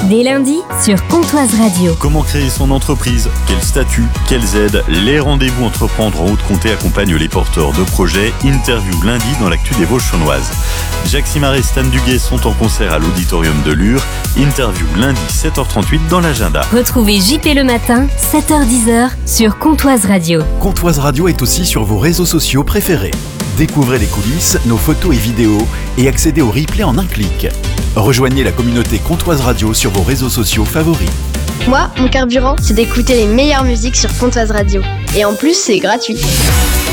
Dès lundi sur Comtoise Radio. Comment créer son entreprise? Quel statut? Quelles aides? Les rendez-vous entreprendre en Haute-Comté accompagnent les porteurs de projets. Interview lundi dans l'actu des Vosges chaunoises. Jacques Simaré et Stan Duguay sont en concert à l'Auditorium de Lure. Interview lundi 7h38 dans l'agenda. Retrouvez JP le matin, 7h-10h sur Comtoise Radio. Comtoise Radio est aussi sur vos réseaux sociaux préférés. Découvrez les coulisses, nos photos et vidéos et accédez au replay en un clic. Rejoignez la communauté Comtoise Radio sur vos réseaux sociaux favoris. Moi, mon carburant, c'est d'écouter les meilleures musiques sur Comtoise Radio. Et en plus, c'est gratuit.